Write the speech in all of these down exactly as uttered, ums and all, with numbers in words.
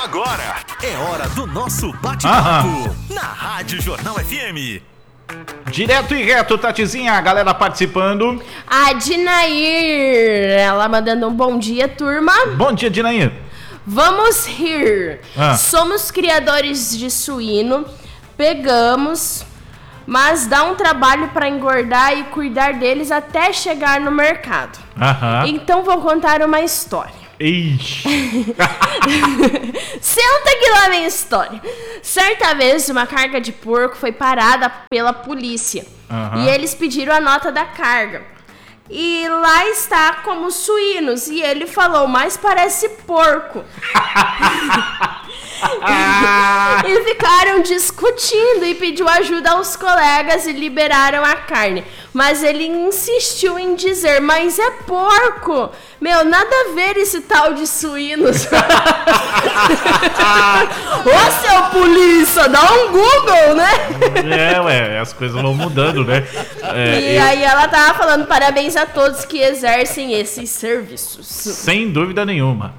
Agora é hora do nosso bate-papo na Rádio Jornal F M. Direto e reto, Tatizinha, a galera participando. A Dinair, ela mandando um bom dia, turma. Bom dia, Dinair. Vamos rir. Ah. Somos criadores de suíno, pegamos, mas dá um trabalho para engordar e cuidar deles até chegar no mercado. Aham. Então vou contar uma história. Ixi. Senta que lá vem a história. Certa vez, uma carga de porco foi parada pela polícia. Uhum. E eles pediram a nota da carga. E lá está como suínos. E ele falou, mas parece porco. E ficaram discutindo e pediu ajuda aos colegas e liberaram a carne. Mas ele insistiu em dizer, mas é porco. Meu, nada a ver esse tal de suínos. Ô, seu polícia, dá um Google, né? É, ué, as coisas vão mudando, né? É, e eu... aí ela tava falando, parabéns a todos que exercem esses serviços. Sem dúvida nenhuma.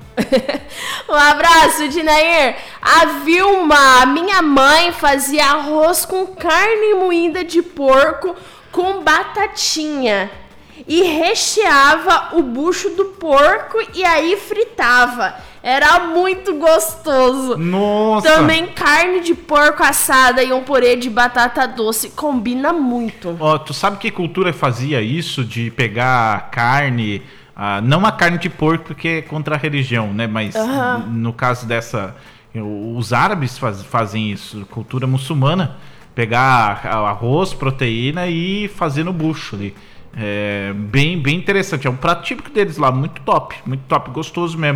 Um abraço, Dinair. A Vilma, a minha mãe fazia arroz com carne moída de porco com batatinha e recheava o bucho do porco e aí fritava. Era muito gostoso. Nossa! Também carne de porco assada e um purê de batata doce. Combina muito. Ó, tu sabe que cultura fazia isso de pegar carne... Ah, não a carne de porco porque é contra a religião, né? Mas uhum. no caso dessa... Os árabes faz, fazem isso, cultura muçulmana. Pegar arroz, proteína e fazer no bucho ali. É bem, bem interessante. É um prato típico deles lá, muito top. Muito top, gostoso mesmo.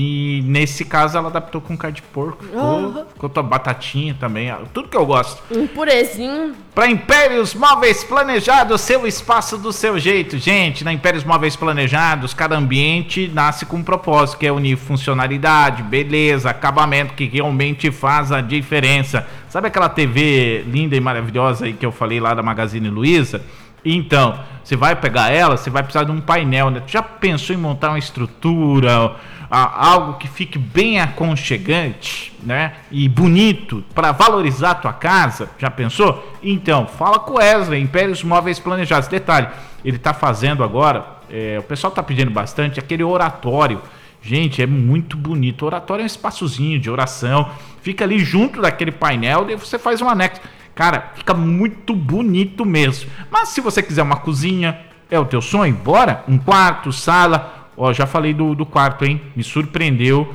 E nesse caso ela adaptou com carne de porco. Ficou, ficou tua batatinha também. Tudo que eu gosto. Um purezinho. Para Impérios Móveis Planejados, seu espaço do seu jeito. Gente, na Impérios Móveis Planejados, cada ambiente nasce com um propósito, que é unir funcionalidade, beleza, acabamento, que realmente faz a diferença. Sabe aquela T V linda e maravilhosa aí que eu falei lá da Magazine Luiza? Então, você vai pegar ela, você vai precisar de um painel, né? Tu já pensou em montar uma estrutura, algo que fique bem aconchegante, né? E bonito, para valorizar a tua casa? Já pensou? Então, fala com o Wesley, Impérios Móveis Planejados. Detalhe, ele tá fazendo agora, é, o pessoal tá pedindo bastante, aquele oratório. Gente, é muito bonito. O oratório é um espaçozinho de oração, fica ali junto daquele painel, daí você faz um anexo. Cara, fica muito bonito mesmo. Mas se você quiser uma cozinha, é o teu sonho? Bora? Um quarto, sala. Ó, já falei do, do quarto, hein? Me surpreendeu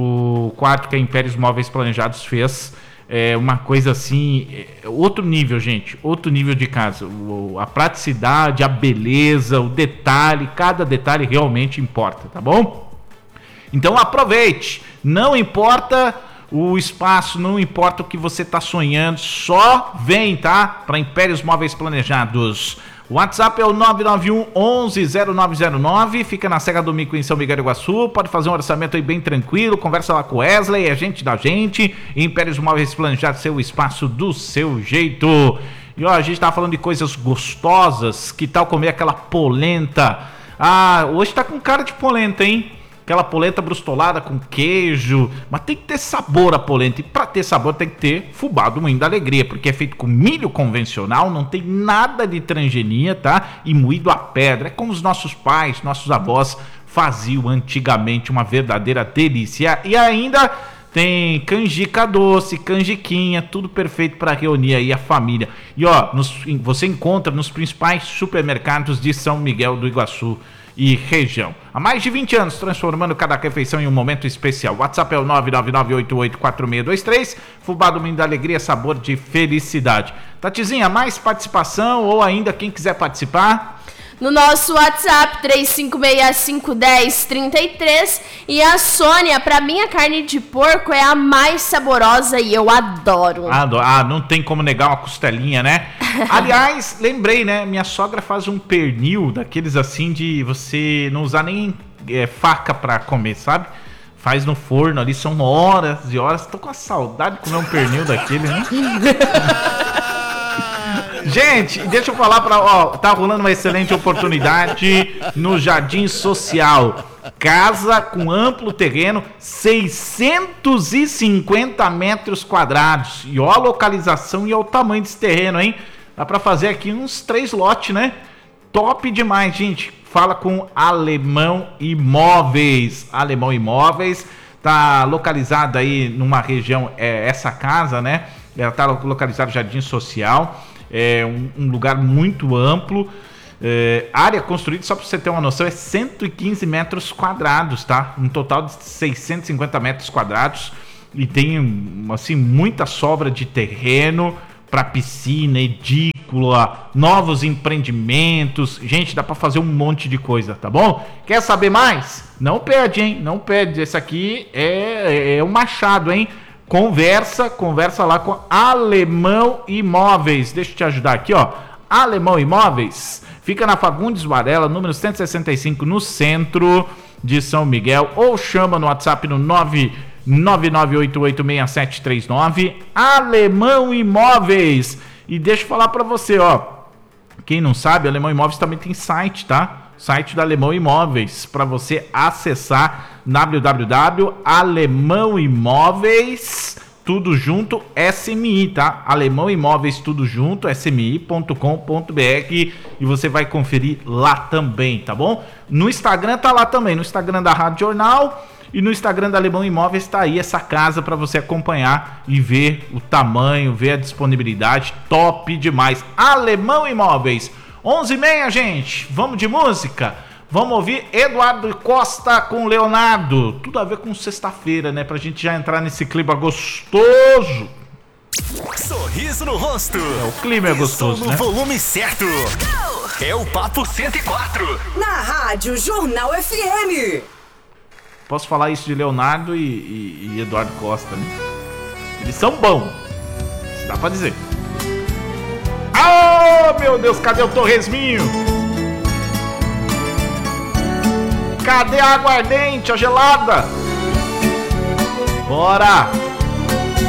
o quarto que a Impérios Móveis Planejados fez. É uma coisa assim, é outro nível, gente. Outro nível de casa. O, a praticidade, a beleza, o detalhe. Cada detalhe realmente importa, tá bom? Então aproveite. Não importa... o espaço, não importa o que você está sonhando, só vem, tá? Para Impérios Móveis Planejados. O WhatsApp é o nove nove um, onze, zero nove zero nove, fica na Serra do Mico, em São Miguel do Iguaçu. Pode fazer um orçamento aí bem tranquilo, conversa lá com o Wesley, é gente da gente. Impérios Móveis Planejados, seu espaço do seu jeito. E ó, a gente tava falando de coisas gostosas, que tal comer aquela polenta? Ah, hoje tá com cara de polenta, hein? Aquela polenta brustolada com queijo, mas tem que ter sabor a polenta. E para ter sabor tem que ter fubá do Moinho da Alegria, porque é feito com milho convencional, não tem nada de transgenia, tá? E moído a pedra, é como os nossos pais, nossos avós faziam antigamente, uma verdadeira delícia. E ainda tem canjica doce, canjiquinha, tudo perfeito para reunir aí a família. E ó, nos, você encontra nos principais supermercados de São Miguel do Iguaçu e região. Há mais de vinte anos, transformando cada refeição em um momento especial. O WhatsApp é o nove nove nove oito oito quatro seis dois três. Fubá do Moinho da Alegria, sabor de felicidade. Tatizinha, mais participação ou ainda quem quiser participar? No nosso WhatsApp, três cinco seis cinco um zero três três. E a Sônia, pra mim a carne de porco é a mais saborosa e eu adoro. Adoro. Ah, não tem como negar uma costelinha, né? Aliás, lembrei, né? Minha sogra faz um pernil daqueles assim de você não usar nem é, faca pra comer, sabe? Faz no forno ali, são horas e horas. Tô com a saudade de comer um pernil daquele, né? Gente, deixa eu falar para, ó, tá rolando uma excelente oportunidade no Jardim Social. Casa com amplo terreno, seiscentos e cinquenta metros quadrados. E ó a localização e ó o tamanho desse terreno, hein? Dá pra fazer aqui uns três lotes, né? Top demais, gente. Fala com Alemão Imóveis. Alemão Imóveis tá localizada aí numa região, é, essa casa, né? Ela tá localizada no Jardim Social, é um, um lugar muito amplo. É, área construída, só para você ter uma noção, é cento e quinze metros quadrados, tá? Um total de seiscentos e cinquenta metros quadrados. E tem, assim, muita sobra de terreno para piscina, edícula, novos empreendimentos. Gente, dá para fazer um monte de coisa, tá bom? Quer saber mais? Não perde, hein? Não perde. Esse aqui é, é o Machado, hein? Conversa, conversa lá com Alemão Imóveis. Deixa eu te ajudar aqui, ó. Alemão Imóveis fica na Fagundes Varela, número cento e sessenta e cinco, no centro de São Miguel. Ou chama no WhatsApp no nove nove nove oito oito seis sete três nove. Alemão Imóveis. E deixa eu falar pra você, ó. Quem não sabe, Alemão Imóveis também tem site, tá? Site da Alemão Imóveis, para você acessar w w w ponto alemão imóveis tudo junto S M I, tá? Alemão Imóveis tudo junto S M I ponto com ponto b r e você vai conferir lá também, tá bom? No Instagram tá lá também, no Instagram da Rádio Jornal e no Instagram da Alemão Imóveis tá aí essa casa para você acompanhar e ver o tamanho, ver a disponibilidade, top demais. Alemão Imóveis. onze e meia, gente. Vamos de música? Vamos ouvir Eduardo Costa com Leonardo. Tudo a ver com sexta-feira, né? Pra gente já entrar nesse clima gostoso. Sorriso no rosto. É, o clima é gostoso, no né? volume certo. É o Papo cento e quatro. Na Rádio Jornal F M. Posso falar isso de Leonardo e, e, e Eduardo Costa, né? Eles são bons. Isso dá pra dizer. Oh, meu Deus, cadê o torresminho? Cadê a aguardente, a gelada? Bora!